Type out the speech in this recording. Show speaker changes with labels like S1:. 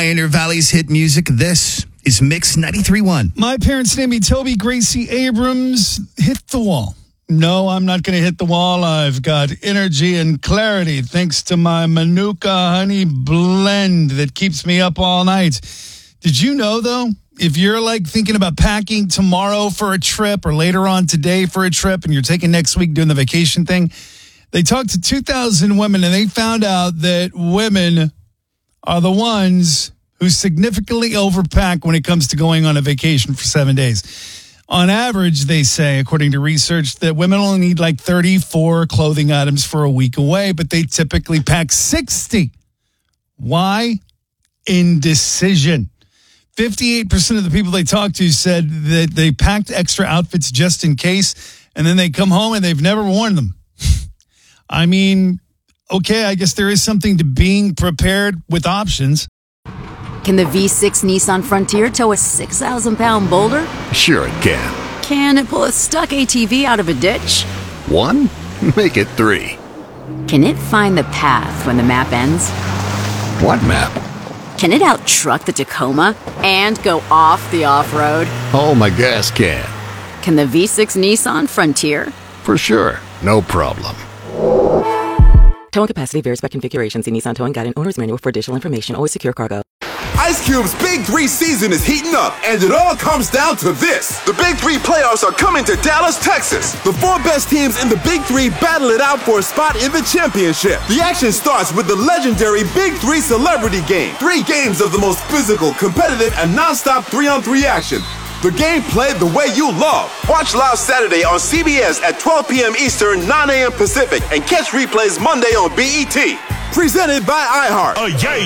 S1: Pioneer Valley's hit music. This is Mix 93.1.
S2: My parents named me Toby Gracie Abrams. Hit the wall. No, I'm not going to hit the wall. I've got energy and clarity thanks to my Manuka honey blend that keeps me up all night. Did you know, though, if you're like thinking about packing tomorrow for a trip or later on today for a trip and you're taking next week doing the vacation thing, they talked to 2,000 women and they found out that women are the ones who significantly overpack when it comes to going on a vacation for 7 days. On average, they say, according to research, that women only need like 34 clothing items for a week away, but they typically pack 60. Why? Indecision. 58% of the people they talked to said that they packed extra outfits just in case, and then they come home and they've never worn them. I mean, okay, I guess there is something to being prepared with options.
S3: Can the V6 Nissan Frontier tow a 6,000-pound boulder?
S4: Sure it can.
S3: Can it pull a stuck ATV out of a ditch?
S4: 1? Make it 3.
S3: Can it find the path when the map ends?
S4: What map?
S3: Can it out-truck the Tacoma and go off the off-road?
S4: Oh, my gas can.
S3: Can the V6 Nissan Frontier?
S4: For sure. No problem.
S5: Towing capacity varies by configuration. See Nissan Towing Guide and Owner's Manual for additional information. Always secure cargo.
S6: Ice Cube's Big 3 season is heating up, and it all comes down to this. The Big 3 playoffs are coming to Dallas, Texas. The 4 best teams in the Big 3 battle it out for a spot in the championship. The action starts with the legendary Big 3 Celebrity Game. 3 games of the most physical, competitive, and non-stop 3-on-3 action. The game played the way you love. Watch live Saturday on CBS at 12 p.m. Eastern, 9 a.m. Pacific, and catch replays Monday on BET. Presented by iHeart.